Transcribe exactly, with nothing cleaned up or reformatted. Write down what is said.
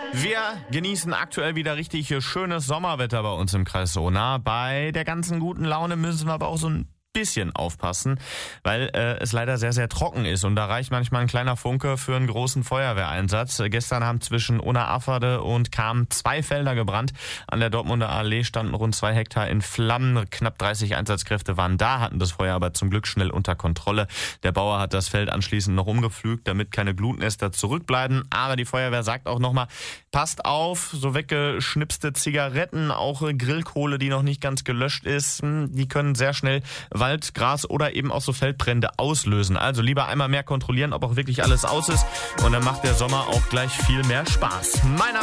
Wir genießen aktuell wieder richtig schönes Sommerwetter bei uns im Kreis Sohna. Bei der ganzen guten Laune müssen wir aber auch so ein bisschen aufpassen, weil äh, es leider sehr, sehr trocken ist und da reicht manchmal ein kleiner Funke für einen großen Feuerwehreinsatz. Äh, gestern haben zwischen Unna-Afferde und Cham zwei Felder gebrannt. An der Dortmunder Allee standen rund zwei Hektar in Flammen. Knapp dreißig Einsatzkräfte waren da, hatten das Feuer aber zum Glück schnell unter Kontrolle. Der Bauer hat das Feld anschließend noch umgepflügt, damit keine Glutnester zurückbleiben. Aber die Feuerwehr sagt auch nochmal, passt auf, so weggeschnipste Zigaretten, auch Grillkohle, die noch nicht ganz gelöscht ist, die können sehr schnell Wald, Gras oder eben auch so Feldbrände auslösen. Also lieber einmal mehr kontrollieren, ob auch wirklich alles aus ist. Und dann macht der Sommer auch gleich viel mehr Spaß. Mein